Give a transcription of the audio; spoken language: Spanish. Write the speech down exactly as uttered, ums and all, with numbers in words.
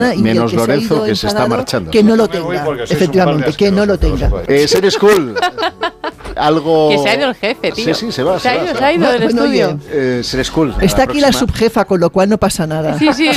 Y menos que Lorenzo, se que se está marchando. Que no lo tenga, efectivamente, que no lo tenga. Eh, Ser School, algo... Que se ha ido el jefe, tío. Sí, sí, se va. Se, se ha ido, va, se ha ido del bueno, estudio. Eh, Ser School. Está la aquí próxima... la subjefa, con lo cual no pasa nada. Sí, sí.